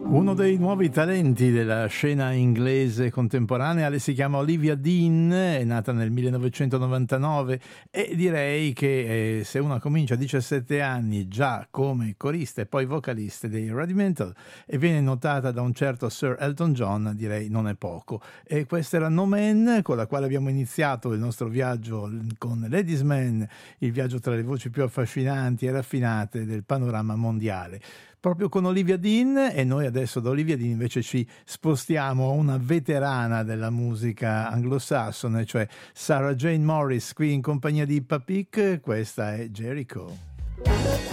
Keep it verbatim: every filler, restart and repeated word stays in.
Uno dei nuovi talenti della scena inglese contemporanea, lei si chiama Olivia Dean, è nata nel millenovecentonovantanove e direi che eh, se una comincia a diciassette anni già come corista e poi vocalista dei Rudimental e viene notata da un certo Sir Elton John, direi non è poco. E questa era No Man, con la quale abbiamo iniziato il nostro viaggio con Ladies Man, il viaggio tra le voci più affascinanti e raffinate del panorama mondiale. Proprio con Olivia Dean, e noi adesso da Olivia Dean invece ci spostiamo a una veterana della musica anglosassone, cioè Sarah Jane Morris, qui in compagnia di Papik. Questa è Jericho.